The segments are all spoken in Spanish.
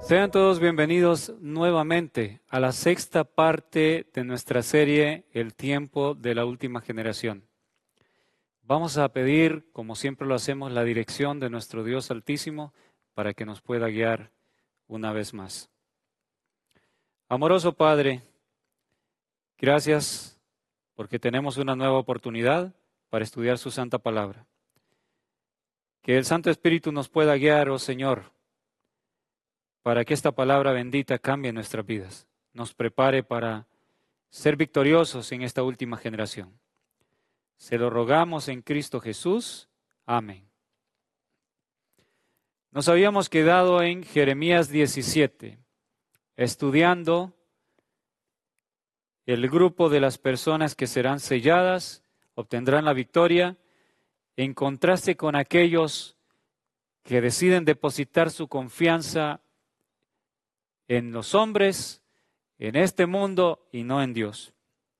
Sean todos bienvenidos nuevamente a la sexta parte de nuestra serie El tiempo de la última generación. Vamos a pedir, como siempre lo hacemos, la dirección de nuestro Dios Altísimo para que nos pueda guiar una vez más. Amoroso Padre, gracias porque tenemos una nueva oportunidad para estudiar su santa palabra. Que el Santo Espíritu nos pueda guiar, oh Señor, para que esta palabra bendita cambie nuestras vidas, nos prepare para ser victoriosos en esta última generación. Se lo rogamos en Cristo Jesús. Amén. Nos habíamos quedado en Jeremías 17, estudiando el grupo de las personas que serán selladas, obtendrán la victoria, en contraste con aquellos que deciden depositar su confianza en los hombres, en este mundo y no en Dios.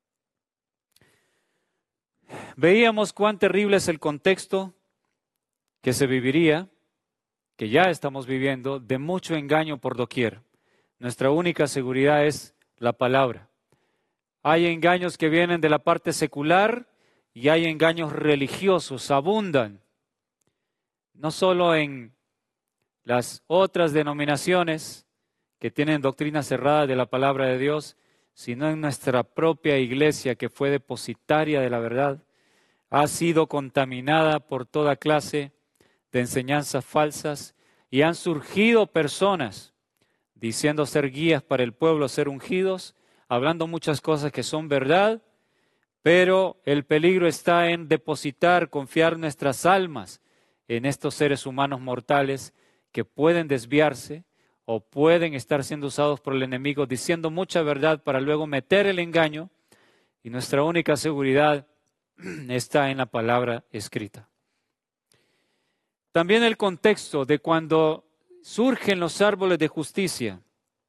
Veíamos cuán terrible es el contexto que se viviría, que ya estamos viviendo, de mucho engaño por doquier. Nuestra única seguridad es la palabra. Hay engaños que vienen de la parte secular y hay engaños religiosos, abundan. No solo en las otras denominaciones que tienen doctrina cerrada de la palabra de Dios, sino en nuestra propia iglesia que fue depositaria de la verdad, ha sido contaminada por toda clase de enseñanzas falsas y han surgido personas diciendo ser guías para el pueblo, ser ungidos, hablando muchas cosas que son verdad, pero el peligro está en depositar, confiar nuestras almas en estos seres humanos mortales que pueden desviarse o pueden estar siendo usados por el enemigo diciendo mucha verdad para luego meter el engaño, y nuestra única seguridad está en la palabra escrita. También el contexto de cuando surgen los árboles de justicia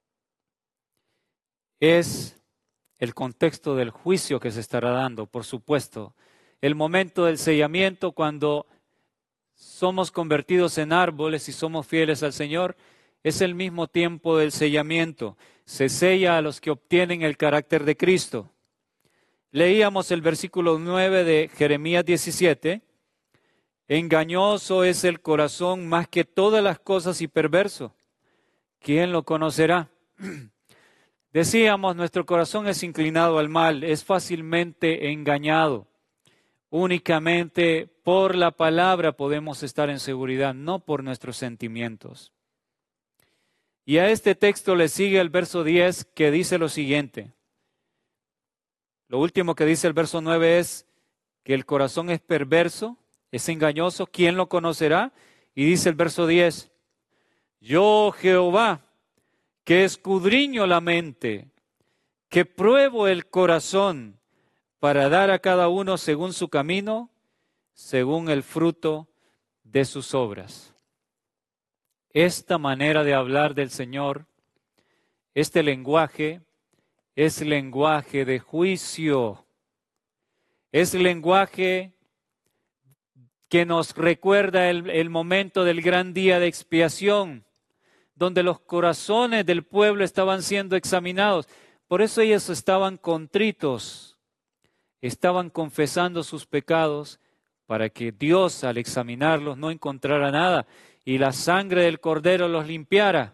es el contexto del juicio que se estará dando, por supuesto. El momento del sellamiento, cuando somos convertidos en árboles y somos fieles al Señor, es el mismo tiempo del sellamiento. Se sella a los que obtienen el carácter de Cristo. Leíamos el versículo 9 de Jeremías 17. Engañoso es el corazón más que todas las cosas y perverso. ¿Quién lo conocerá? Decíamos, nuestro corazón es inclinado al mal, es fácilmente engañado. Únicamente por la palabra podemos estar en seguridad, no por nuestros sentimientos. Y a este texto le sigue el verso 10 que dice lo siguiente. Lo último que dice el verso 9 es que el corazón es perverso, es engañoso. ¿Quién lo conocerá? Y dice el verso 10, yo Jehová, que escudriño la mente, que pruebo el corazón para dar a cada uno según su camino, según el fruto de sus obras. Esta manera de hablar del Señor, este lenguaje, es lenguaje de juicio. Es lenguaje que nos recuerda el momento del gran día de expiación, donde los corazones del pueblo estaban siendo examinados. Por eso ellos estaban contritos, estaban confesando sus pecados para que Dios al examinarlos no encontrara nada y la sangre del Cordero los limpiara.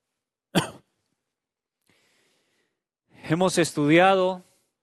Hemos estudiado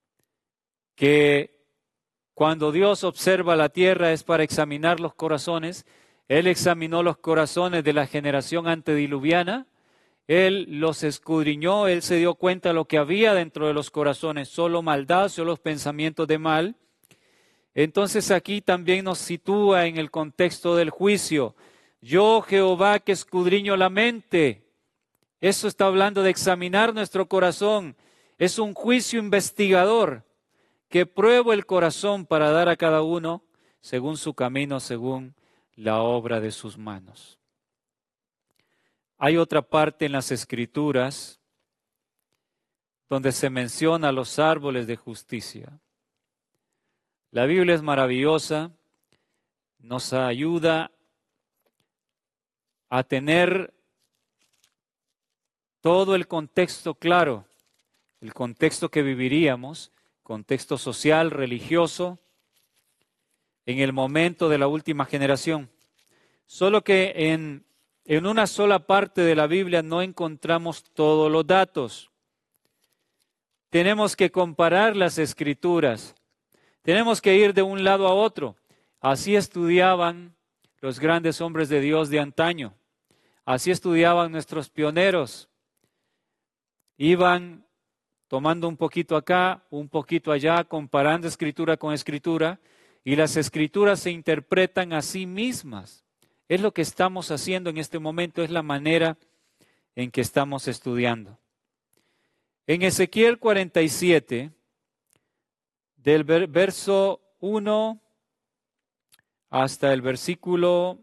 que cuando Dios observa la tierra es para examinar los corazones. Él examinó los corazones de la generación antediluviana, Él los escudriñó, Él se dio cuenta de lo que había dentro de los corazones, solo maldad, solo los pensamientos de mal. Entonces aquí también nos sitúa en el contexto del juicio. Yo, Jehová, que escudriño la mente. Eso está hablando de examinar nuestro corazón. Es un juicio investigador que pruebo el corazón para dar a cada uno según su camino, según la obra de sus manos. Hay otra parte en las Escrituras donde se menciona los árboles de justicia. La Biblia es maravillosa, nos ayuda a tener todo el contexto claro, el contexto que viviríamos, contexto social, religioso, en el momento de la última generación. Solo que en una sola parte de la Biblia no encontramos todos los datos. Tenemos que comparar las Escrituras. Tenemos que ir de un lado a otro. Así estudiaban los grandes hombres de Dios de antaño. Así estudiaban nuestros pioneros. Iban tomando un poquito acá, un poquito allá, comparando Escritura con Escritura, y las Escrituras se interpretan a sí mismas. Es lo que estamos haciendo en este momento, es la manera en que estamos estudiando. En Ezequiel 47, del verso 1 hasta el versículo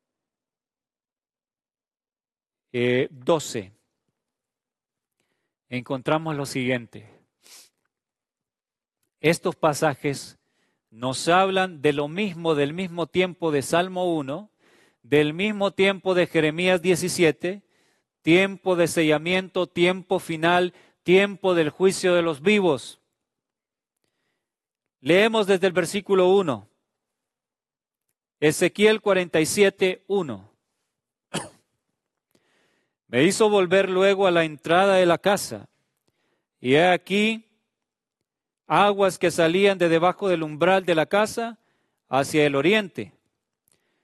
12, encontramos lo siguiente. Estos pasajes nos hablan de lo mismo, del mismo tiempo de Salmo 1, del mismo tiempo de Jeremías 17, tiempo de sellamiento, tiempo final, tiempo del juicio de los vivos. Leemos desde el versículo 1, Ezequiel 47, 1. Me hizo volver luego a la entrada de la casa, y he aquí aguas que salían de debajo del umbral de la casa hacia el oriente.